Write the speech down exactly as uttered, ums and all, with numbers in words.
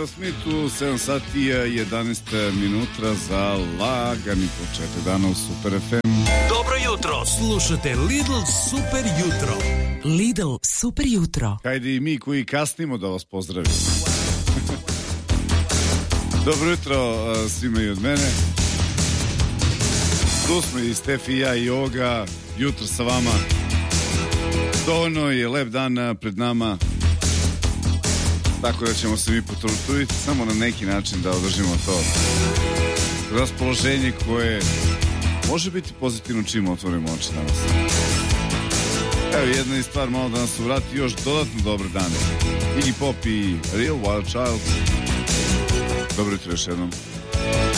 Smithu, sedam sati i jedanaest minuta za lagani početak dana u Super ef em. Dobro jutro, slušate Lidl Super jutro. Lidl Super jutro. Hajde i mi koji kasnimo da vas pozdravimo. Dobro jutro svima i od mene. Tu smo i Stefi, i ja i Oga. Jutro sa vama. Dovoljno je lep dan pred nama, tako da ćemo se mi potruditi samo na neki način da održimo to raspoloženje koje može biti pozitivno čim otvorimo oči danas. Evo jedna i stvar malo da nas uvrati još dodatno dobre dane. Iggy Pop i Real Wild Child. Dobro jutro još jednom.